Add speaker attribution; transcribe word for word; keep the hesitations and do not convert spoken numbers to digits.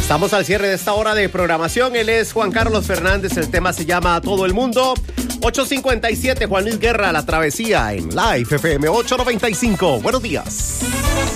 Speaker 1: Estamos al cierre de esta hora de programación. Él es Juan Carlos Fernández. El tema se llama Todo el Mundo. ocho cincuenta y siete, Juan Luis Guerra, La Travesía en Live F M ocho noventa y cinco. Buenos días.